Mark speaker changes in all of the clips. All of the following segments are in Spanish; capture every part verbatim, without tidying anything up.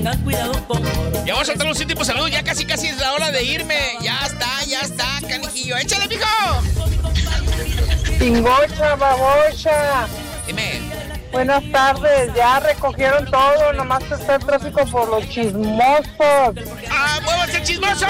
Speaker 1: Ya vamos a soltar un tipo de salud, ya casi casi es la hora de irme. Ya está, ya está, canijillo. ¡Échale, mijo!
Speaker 2: Pingocha, babocha.
Speaker 1: Dime.
Speaker 2: Buenas tardes, ya recogieron todo, nomás está el tráfico por los chismosos.
Speaker 1: ¡Ah, muévanse, chismosos!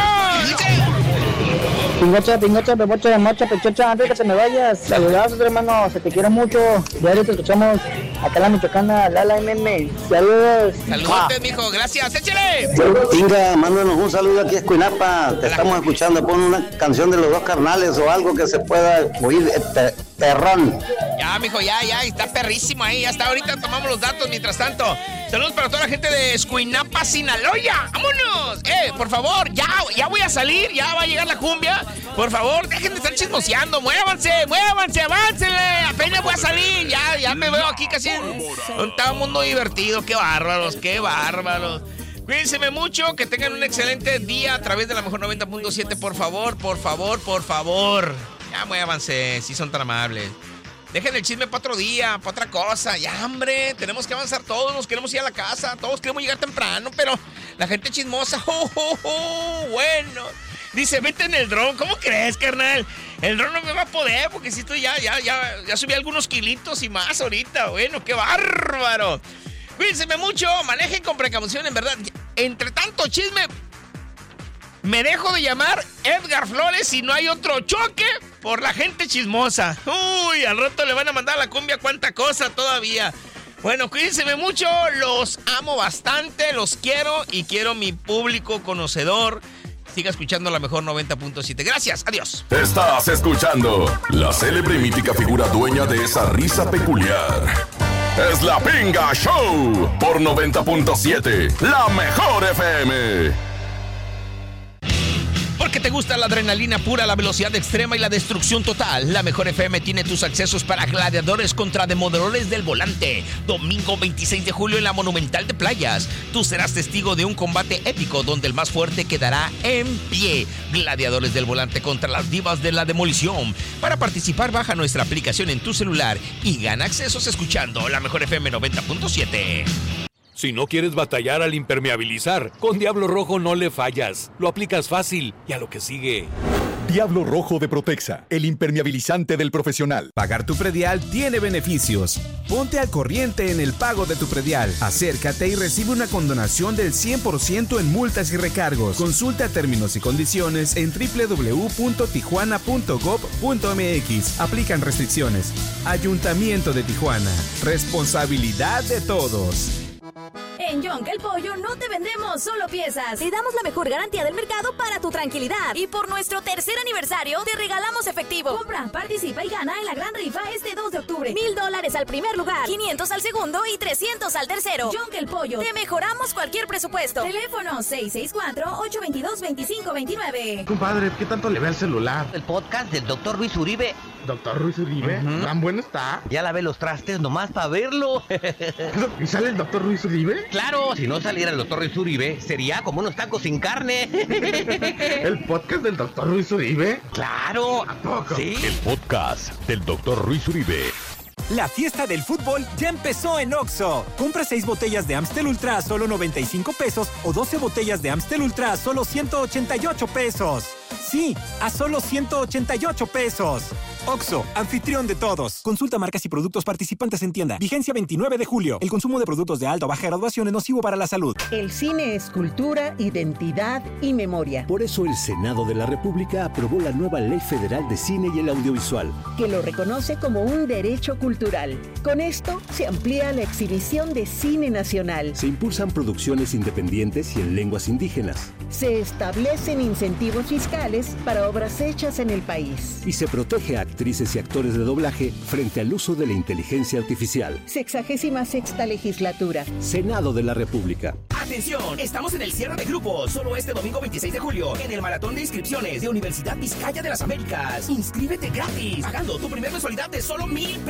Speaker 3: Pingocha, pingocha, pepocha, mocha, pechocha, antes de que te me vayas. Saludados, hermano, se te quiere mucho. Diario te escuchamos acá en la Michoacana, Lala M M. Saludos.
Speaker 1: Saludos, ah. mijo, gracias, échale.
Speaker 4: Pinga, mándanos un saludo aquí a Escuinapa. Te estamos escuchando, pon una canción de Los Dos Carnales o algo que se pueda oír, este, perrón.
Speaker 1: Ya, mijo, ya, ya, está perrísimo ahí, ya está. Ahorita tomamos los datos mientras tanto. Saludos para toda la gente de Escuinapa, Sinaloa. ¡Vámonos! Eh, por favor, ya, ya voy a salir, ya va a llegar la cumbia. Por favor, dejen de estar chismoseando. Muévanse, muévanse, aváncenle. Apenas voy a salir, ya, ya me veo aquí casi con todo el mundo divertido. Qué bárbaros, qué bárbaros. Cuídense mucho, que tengan un excelente día a través de la mejor noventa punto siete, por favor, por favor, por favor. Ya muévanse, si son tan amables. Dejen el chisme para otro día, para otra cosa. Ya, hombre, tenemos que avanzar todos, nos queremos ir a la casa, todos queremos llegar temprano, pero la gente chismosa, oh, oh, oh, bueno. Dice, vete en el dron, ¿cómo crees, carnal? El dron no me va a poder, porque si estoy ya, ya, ya, ya subí algunos kilitos y más ahorita. Bueno, qué bárbaro. Cuídense mucho, manejen con precaución, en verdad. Entre tanto chisme, me dejo de llamar Edgar Flores si no hay otro choque por la gente chismosa. Uy, al rato le van a mandar a la cumbia cuánta cosa todavía. Bueno, cuídense mucho, los amo bastante, los quiero y quiero mi público conocedor. Siga escuchando la mejor noventa punto siete. Gracias, adiós.
Speaker 5: Estás escuchando la célebre y mítica figura dueña de esa risa peculiar. Es la Pinga Show por noventa punto siete, la mejor F M.
Speaker 1: Porque te gusta la adrenalina pura, la velocidad extrema y la destrucción total, la mejor F M tiene tus accesos para gladiadores contra demoledores del volante. Domingo veintiséis de julio en la Monumental de Playas. Tú serás testigo de un combate épico donde el más fuerte quedará en pie. Gladiadores del volante contra las divas de la demolición. Para participar, baja nuestra aplicación en tu celular y gana accesos escuchando la mejor F M noventa punto siete.
Speaker 6: Si no quieres batallar al impermeabilizar, con Diablo Rojo no le fallas. Lo aplicas fácil y a lo que sigue.
Speaker 7: Diablo Rojo de Protexa, el impermeabilizante del profesional.
Speaker 8: Pagar tu predial tiene beneficios. Ponte al corriente en el pago de tu predial. Acércate y recibe una condonación del cien por ciento en multas y recargos. Consulta términos y condiciones en doble u doble u doble u punto tijuana punto gob punto m x. Aplican restricciones. Ayuntamiento de Tijuana. Responsabilidad de todos.
Speaker 9: En Yonka el Pollo no te vendemos solo piezas. Te damos la mejor garantía del mercado para tu tranquilidad. Y por nuestro tercer aniversario, te regalamos efectivo. Compra, participa y gana en la gran rifa este dos de octubre. Mil dólares al primer lugar, quinientos al segundo y trescientos al tercero. Yonka el Pollo, te mejoramos cualquier presupuesto. Teléfono seis seis cuatro, ocho dos dos, dos cinco dos nueve.
Speaker 10: Compadre, ¿qué tanto le ve al celular?
Speaker 11: El podcast del doctor Luis Uribe.
Speaker 10: ¿Doctor Luis Uribe? Uh-huh. ¿Tan bueno está?
Speaker 11: Ya lavé los trastes nomás para verlo.
Speaker 10: ¿Y sale el doctor Luis Uribe?
Speaker 11: Claro, si no saliera el doctor Luis Uribe, sería como unos tacos sin carne.
Speaker 10: ¿El podcast del doctor Luis Uribe?
Speaker 11: Claro.
Speaker 10: ¿A poco?
Speaker 11: Sí.
Speaker 5: El podcast del doctor Luis Uribe.
Speaker 12: La fiesta del fútbol ya empezó en Oxxo. Compra seis botellas de Amstel Ultra a solo noventa y cinco pesos o doce botellas de Amstel Ultra a solo ciento ochenta y ocho pesos. Sí, a solo ciento ochenta y ocho pesos. Oxxo, anfitrión de todos. Consulta marcas y productos participantes en tienda. Vigencia veintinueve de julio. El consumo de productos de alta o baja graduación es nocivo para la salud.
Speaker 13: El cine es cultura, identidad y memoria.
Speaker 14: Por eso el Senado de la República aprobó la nueva Ley Federal de Cine y el Audiovisual,
Speaker 13: que lo reconoce como un derecho cultural. Con esto se amplía la exhibición de cine nacional.
Speaker 14: Se impulsan producciones independientes y en lenguas indígenas.
Speaker 13: Se establecen incentivos fiscales para obras hechas en el país.
Speaker 14: Y se protege a actrices y actores de doblaje frente al uso de la inteligencia artificial.
Speaker 13: Sexagésima sexta legislatura.
Speaker 14: Senado de la República.
Speaker 15: ¡Atención! Estamos en el cierre de grupos. Solo este domingo veintiséis de julio en el maratón de inscripciones de Universidad Vizcaya de las Américas. Inscríbete gratis, pagando tu primera mensualidad de solo mil